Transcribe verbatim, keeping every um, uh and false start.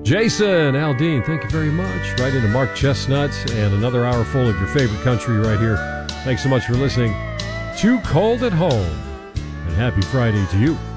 Jason Aldean, thank you very much. Right into Mark Chestnut and another hour full of your favorite country right here. Thanks so much for listening. Too Cold at Home. And happy Friday to you.